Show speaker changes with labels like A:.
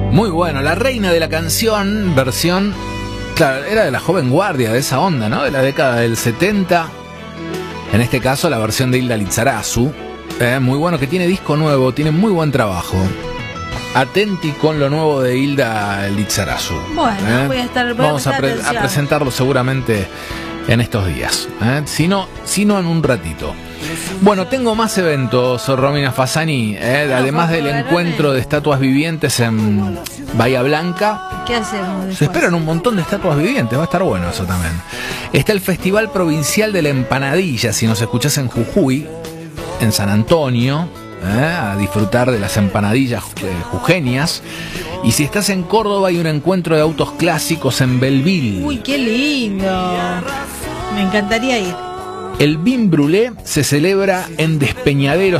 A: Muy bueno, la reina de la canción, versión, claro, era de la joven guardia, de esa onda, ¿no? De la década del 70. En este caso, la versión de Hilda Lizarazu. Muy bueno, que tiene disco nuevo, tiene muy buen trabajo. Atenti con lo nuevo de Hilda Lizarazu.
B: Bueno, voy a
A: Vamos a presentarlo seguramente en estos días. Si no en un ratito. Bueno, tengo más eventos, Romina Fasani, además del encuentro de estatuas vivientes en Bahía Blanca.
B: ¿Qué hacemos después?
A: Se esperan un montón de estatuas vivientes, va a estar bueno eso también. Está el Festival Provincial de la Empanadilla, si nos escuchás en Jujuy, en San Antonio, a disfrutar de las empanadillas jujeñas. Y si estás en Córdoba, hay un encuentro de autos clásicos en Belleville.
B: Uy, qué lindo. Me encantaría ir.
A: El Vin Brûlé se celebra en Despeñaderos